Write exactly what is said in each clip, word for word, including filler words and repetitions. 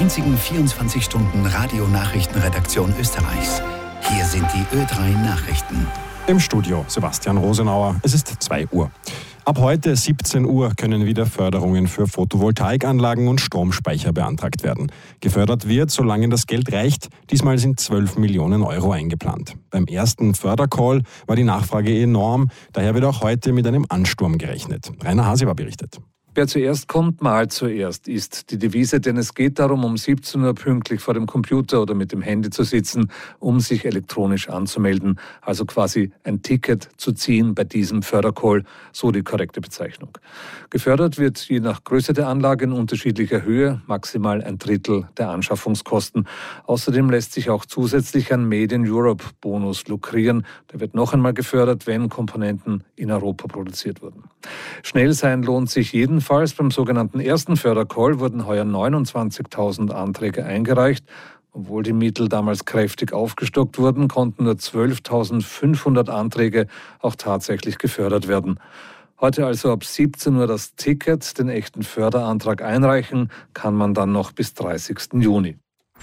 einzigen vierundzwanzig Stunden Radionachrichtenredaktion Österreichs. Hier sind die Ö drei Nachrichten. Im Studio Sebastian Rosenauer. Es ist zwei Uhr. Ab heute siebzehn Uhr können wieder Förderungen für Photovoltaikanlagen und Stromspeicher beantragt werden. Gefördert wird, solange das Geld reicht. Diesmal sind zwölf Millionen Euro eingeplant. Beim ersten Fördercall war die Nachfrage enorm. Daher wird auch heute mit einem Ansturm gerechnet. Rainer Hasiber berichtet. Wer zuerst kommt, malt zuerst, ist die Devise, denn es geht darum, um siebzehn Uhr pünktlich vor dem Computer oder mit dem Handy zu sitzen, um sich elektronisch anzumelden, also quasi ein Ticket zu ziehen bei diesem Fördercall, so die korrekte Bezeichnung. Gefördert wird je nach Größe der Anlage in unterschiedlicher Höhe, maximal ein Drittel der Anschaffungskosten. Außerdem lässt sich auch zusätzlich ein Made in Europe Bonus lukrieren. Der wird noch einmal gefördert, wenn Komponenten in Europa produziert wurden. Schnell sein lohnt sich jeden Jedenfalls beim sogenannten ersten Fördercall wurden heuer neunundzwanzigtausend Anträge eingereicht. Obwohl die Mittel damals kräftig aufgestockt wurden, konnten nur zwölftausendfünfhundert Anträge auch tatsächlich gefördert werden. Heute also ab siebzehn Uhr das Ticket, den echten Förderantrag einreichen, kann man dann noch bis dreißigsten Juni.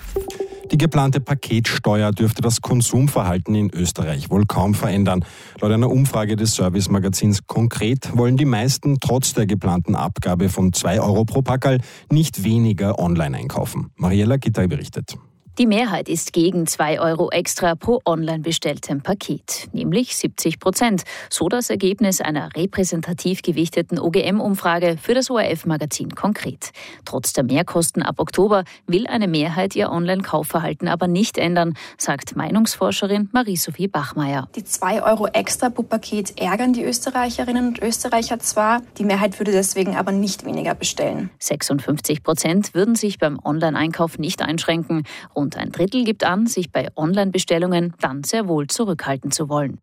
Die geplante Paketsteuer dürfte das Konsumverhalten in Österreich wohl kaum verändern. Laut einer Umfrage des Servicemagazins Konkret wollen die meisten trotz der geplanten Abgabe von zwei Euro pro Packerl nicht weniger online einkaufen. Mariella Gitter berichtet. Die Mehrheit ist gegen zwei Euro extra pro online bestelltem Paket, nämlich siebzig Prozent. So das Ergebnis einer repräsentativ gewichteten O G M-Umfrage für das O R F-Magazin Konkret. Trotz der Mehrkosten ab Oktober will eine Mehrheit ihr Online-Kaufverhalten aber nicht ändern, sagt Meinungsforscherin Marie-Sophie Bachmeier. Die zwei Euro extra pro Paket ärgern die Österreicherinnen und Österreicher zwar, die Mehrheit würde deswegen aber nicht weniger bestellen. sechsundfünfzig Prozent würden sich beim Online-Einkauf nicht einschränken. Rund ein Drittel gibt an, sich bei Online-Bestellungen dann sehr wohl zurückhalten zu wollen.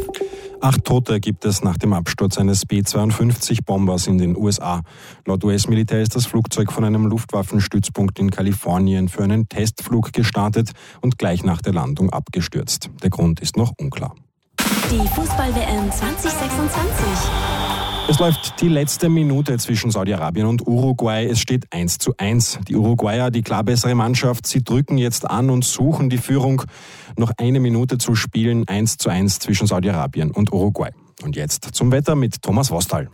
Acht Tote gibt es nach dem Absturz eines B zweiundfünfzig Bombers in den U S A. Laut U S-Militär ist das Flugzeug von einem Luftwaffenstützpunkt in Kalifornien für einen Testflug gestartet und gleich nach der Landung abgestürzt. Der Grund ist noch unklar. Die Fußball-W M zwanzig sechsundzwanzig. Es läuft die letzte Minute zwischen Saudi-Arabien und Uruguay. Es steht eins zu eins. Die Uruguayer, die klar bessere Mannschaft, sie drücken jetzt an und suchen die Führung. Noch eine Minute zu spielen, eins zu eins zwischen Saudi-Arabien und Uruguay. Und jetzt zum Wetter mit Thomas Wostal.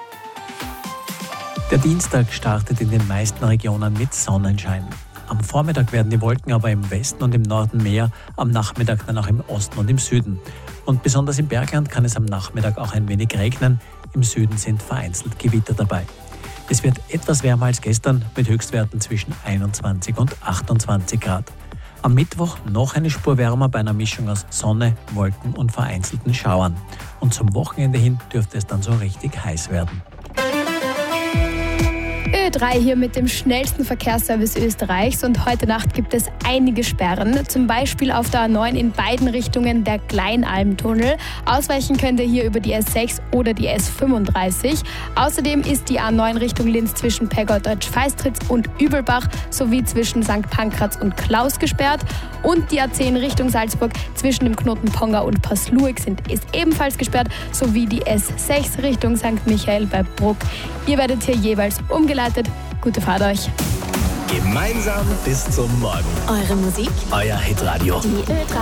Der Dienstag startet in den meisten Regionen mit Sonnenschein. Am Vormittag werden die Wolken aber im Westen und im Norden mehr, am Nachmittag dann auch im Osten und im Süden. Und besonders im Bergland kann es am Nachmittag auch ein wenig regnen. Im Süden sind vereinzelt Gewitter dabei. Es wird etwas wärmer als gestern mit Höchstwerten zwischen einundzwanzig und achtundzwanzig Grad. Am Mittwoch noch eine Spur wärmer bei einer Mischung aus Sonne, Wolken und vereinzelten Schauern. Und zum Wochenende hin dürfte es dann so richtig heiß werden. Ö drei hier mit dem schnellsten Verkehrsservice Österreichs und heute Nacht gibt es einige Sperren, zum Beispiel auf der A neun in beiden Richtungen der Kleinalmtunnel. Ausweichen könnt ihr hier über die S sechs oder die S fünfunddreißig. Außerdem ist die A neun Richtung Linz zwischen Pegau-Deutsch-Feistritz und Übelbach sowie zwischen Sankt Pankraz und Klaus gesperrt. Und die A zehn Richtung Salzburg zwischen dem Knoten Ponga und Passluig sind, ist ebenfalls gesperrt, sowie die S sechs Richtung Sankt Michael bei Bruck. Ihr werdet hier jeweils umgeleitet. Gute Fahrt euch. Gemeinsam bis zum Morgen. Eure Musik, Euer Hitradio. die Ö drei